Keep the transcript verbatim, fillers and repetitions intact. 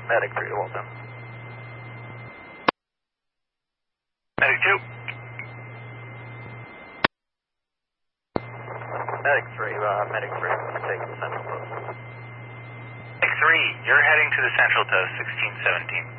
Medic three to Waltham. Medic two. Medic three, uh, Medic three, take the central post. Medic three, you're heading to the central post, sixteen seventeen.